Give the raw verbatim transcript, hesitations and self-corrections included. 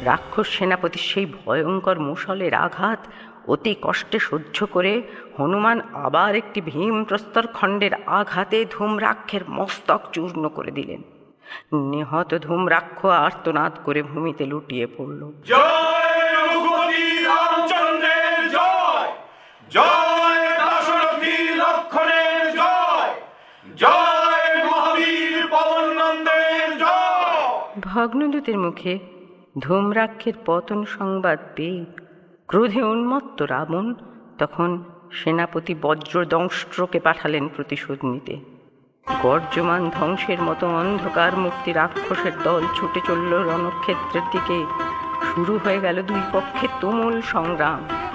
রাক্ষস সেনাপতির সেই ভয়ঙ্কর মুষলের আঘাত অতি কষ্টে সহ্য করে হনুমান আবার একটি ভীম প্রস্তর খণ্ডের আঘাতে ধূম্রাক্ষের মস্তক চূর্ণ করে দিলেন। নিহত ধূম্রাক্ষ আর্তনাদ করে ভূমিতে লুটিয়ে পড়ল। জয় রঘুপতি রামচন্দ্রের জয়, জয় দাশরথী লক্ষণের জয়, জয় মহাবীর পবন নন্দের জয়। ভগ্নদূতের মুখে ধূম্রাক্ষের পতন সংবাদ পেয়ে ক্রোধে উন্মত্ত রাবণ তখন সেনাপতি বজ্রদংষ্ট্রকে পাঠালেন প্রতিশোধ নিতে। গর্জমান ধ্বংসের মতো অন্ধকার মূর্তি রাক্ষসের দল ছুটে চলল রণক্ষেত্রের দিকে। শুরু হয়ে গেল দুই পক্ষে তুমুল সংগ্রাম।